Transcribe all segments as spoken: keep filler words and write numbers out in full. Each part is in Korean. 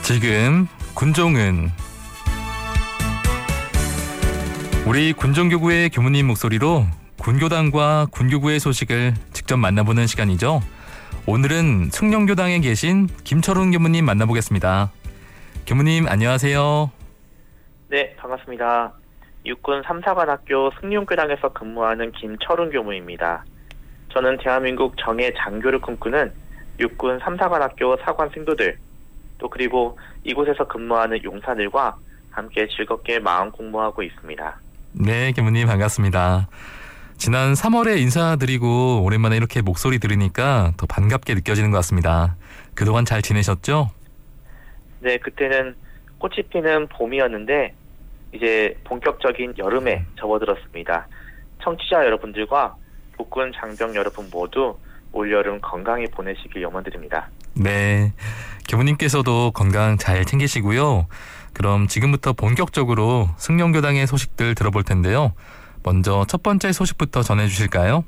지금 군종은 우리 군종교구의 교무님 목소리로 군교당과 군교구의 소식을 직접 만나보는 시간이죠. 오늘은 승룡교당에 계신 김철훈 교무님 만나보겠습니다. 교무님 안녕하세요. 네, 반갑습니다. 육군 삼사관학교 승룡교당에서 근무하는 김철훈 교무입니다. 저는 대한민국 정예 장교를 꿈꾸는 육군 삼사관학교 사관 생도들, 또 그리고 이곳에서 근무하는 용사들과 함께 즐겁게 마음 공부하고 있습니다. 네, 교무님 반갑습니다. 지난 삼월에 인사드리고 오랜만에 이렇게 목소리 들으니까 더 반갑게 느껴지는 것 같습니다. 그동안 잘 지내셨죠? 네, 그때는 꽃이 피는 봄이었는데 이제 본격적인 여름에 접어들었습니다. 청취자 여러분들과 국군 장병 여러분 모두 올여름 건강히 보내시길 염원드립니다. 네, 교무님께서도 건강 잘 챙기시고요. 그럼 지금부터 본격적으로 승룡교당의 소식들 들어볼 텐데요. 먼저 첫 번째 소식부터 전해주실까요?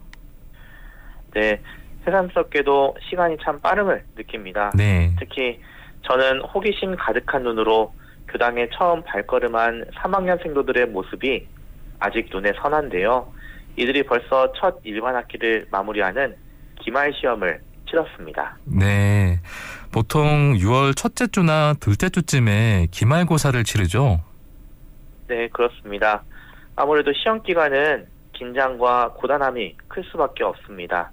네, 새삼스럽게도 시간이 참 빠름을 느낍니다. 네. 특히 저는 호기심 가득한 눈으로 교당에 처음 발걸음한 삼 학년 생도들의 모습이 아직 눈에 선한데요. 이들이 벌써 첫 일반 학기를 마무리하는 기말 시험을 치렀습니다. 네, 보통 유월 첫째 주나 둘째 주쯤에 기말고사를 치르죠? 네, 그렇습니다. 아무래도 시험 기간은 긴장과 고단함이 클 수밖에 없습니다.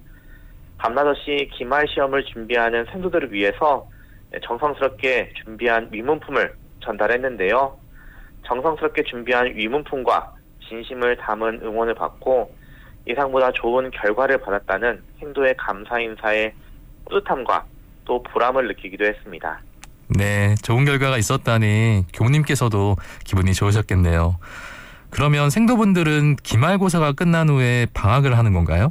밤낮없이 기말 시험을 준비하는 생도들을 위해서 정성스럽게 준비한 위문품을 전달했는데요. 정성스럽게 준비한 위문품과 진심을 담은 응원을 받고 예상보다 좋은 결과를 받았다는 생도의 감사 인사에 뿌듯함과 또 보람을 느끼기도 했습니다. 네, 좋은 결과가 있었다니 교무님께서도 기분이 좋으셨겠네요. 그러면 생도분들은 기말고사가 끝난 후에 방학을 하는 건가요?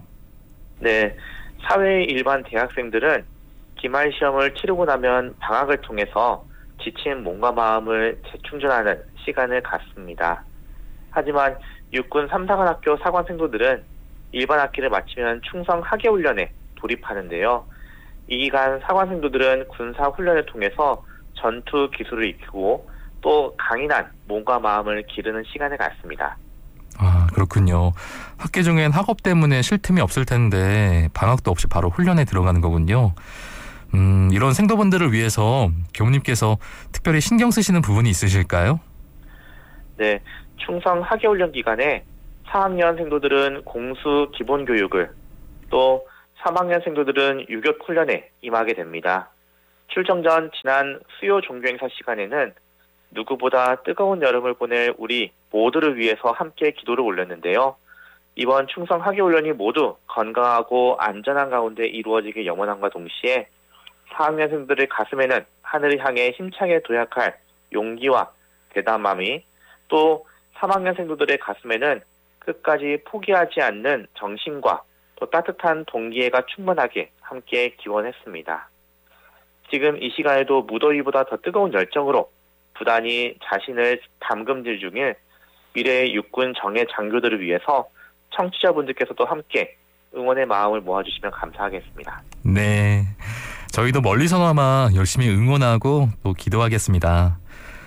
네, 사회 일반 대학생들은 기말 시험을 치르고 나면 방학을 통해서 지친 몸과 마음을 재충전하는 시간을 갖습니다. 하지만 육군 삼사관학교 사관생도들은 일반 학기를 마치면 충성 하계훈련에 돌입하는데요. 이 기간 사관생도들은 군사훈련을 통해서 전투 기술을 익히고 또 강인한 몸과 마음을 기르는 시간을 갖습니다. 아, 그렇군요. 학기 중엔 학업 때문에 쉴 틈이 없을 텐데 방학도 없이 바로 훈련에 들어가는 거군요. 음, 이런 생도분들을 위해서 교무님께서 특별히 신경 쓰시는 부분이 있으실까요? 네, 충성 하계훈련 기간에 사 학년 생도들은 공수 기본교육을, 또 삼 학년 생도들은 유격 훈련에 임하게 됩니다. 출정 전 지난 수요 종교행사 시간에는 누구보다 뜨거운 여름을 보낼 우리 모두를 위해서 함께 기도를 올렸는데요. 이번 충성 하계훈련이 모두 건강하고 안전한 가운데 이루어지길 염원함과 동시에 사 학년생들의 가슴에는 하늘을 향해 힘차게 도약할 용기와 대담함이, 또 삼 학년생들의 가슴에는 끝까지 포기하지 않는 정신과 또 따뜻한 동기애가 충만하게 함께 기원했습니다. 지금 이 시간에도 무더위보다 더 뜨거운 열정으로 부단히 자신을 담금질 중인 미래의 육군 정예 장교들을 위해서 청취자분들께서도 함께 응원의 마음을 모아주시면 감사하겠습니다. 네, 저희도 멀리서나마 열심히 응원하고 또 기도하겠습니다.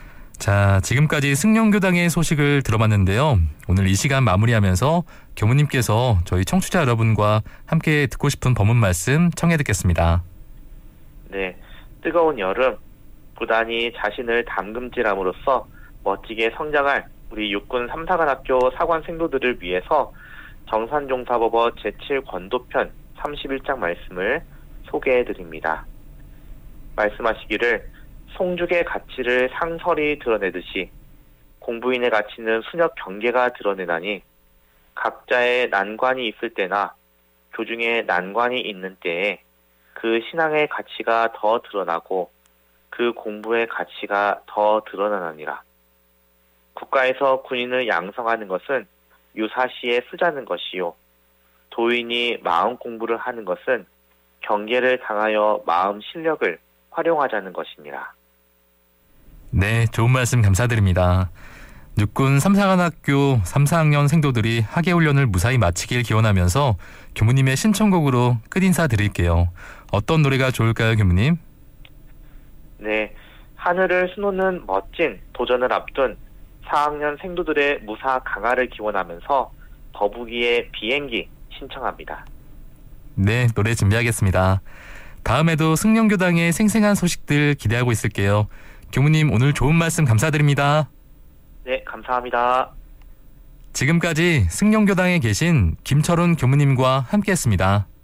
자, 지금까지 승룡교당의 소식을 들어봤는데요. 오늘 이 시간 마무리하면서 교무님께서 저희 청취자 여러분과 함께 듣고 싶은 법문 말씀 청해 듣겠습니다. 네, 뜨거운 여름, 부단히 자신을 담금질함으로써 멋지게 성장할 우리 육군 삼사관학교 사관 생도들을 위해서 정산종사법어 제칠 권도편 삼십일 장 말씀을 소개해드립니다. 말씀하시기를 송죽의 가치를 상설이 드러내듯이 공부인의 가치는 수녀 경계가 드러내나니 각자의 난관이 있을 때나 교중에 난관이 있는 때에 그 신앙의 가치가 더 드러나고 그 공부의 가치가 더 드러나느니라. 국가에서 군인을 양성하는 것은 유사시에 쓰자는 것이요, 도인이 마음 공부를 하는 것은 경계를 당하여 마음 실력을 활용하자는 것이니라. 네, 좋은 말씀 감사드립니다. 육군 삼사관학교 삼, 사 학년 생도들이 하계훈련을 무사히 마치길 기원하면서 교무님의 신청곡으로 끝인사 드릴게요. 어떤 노래가 좋을까요, 교무님? 네, 하늘을 수놓는 멋진 도전을 앞둔 사 학년 생도들의 무사 강화를 기원하면서 거북이의 비행기 신청합니다. 네, 노래 준비하겠습니다. 다음에도 승룡교당의 생생한 소식들 기대하고 있을게요. 교무님, 오늘 좋은 말씀 감사드립니다. 네, 감사합니다. 지금까지 승룡교당에 계신 김철훈 교무님과 함께했습니다.